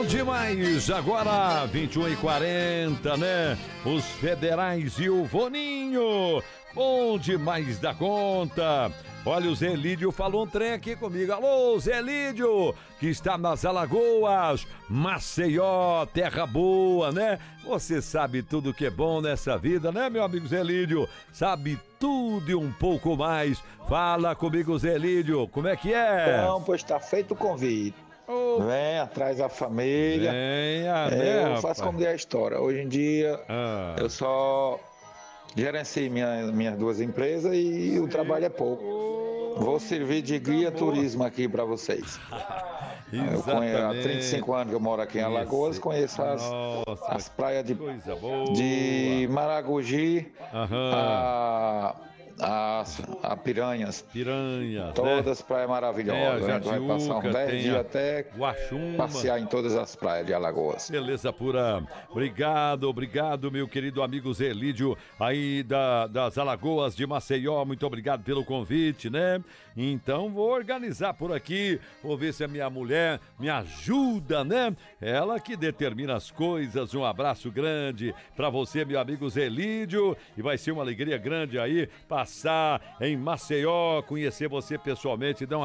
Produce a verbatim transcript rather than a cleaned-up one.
demais, agora vinte e uma e quarenta, né? Os Federais e o Voninho, bom demais da conta. Olha, o Zé Lídio falou um trem aqui comigo. Alô, Zé Lídio, que está nas Alagoas, Maceió, terra boa, né? Você sabe tudo que é bom nessa vida, né, meu amigo Zé Lídio? Sabe tudo e um pouco mais. Fala comigo, Zé Lídio, como é que é? Então, pois está feito o convite. Oh. Vem, atrás da família. Venha, é, né, Eu rapaz? faço como diz a história. Hoje em dia, ah. eu só gerencio minha, minhas duas empresas e Sim. o trabalho é pouco. Vou servir de guia turismo aqui para vocês. Eu conheço, há trinta e cinco anos que eu moro aqui em Alagoas, conheço as, Nossa, as praias de, de Maragogi, a, a, a Piranhas. Piranhas, Todas né? praias maravilhosas. É, a gente vai passar uns dez dias até Guaxuma. passear em todas as praias de Alagoas. Beleza pura. Obrigado, obrigado, meu querido amigo Zé Lídio, aí da, das Alagoas de Maceió. Muito obrigado pelo convite, né? Então vou organizar por aqui, vou ver se a minha mulher me ajuda, né? Ela que determina as coisas. Um abraço grande pra você, meu amigo Zé Lídio, e vai ser uma alegria grande aí passar em Maceió, conhecer você pessoalmente, dar uma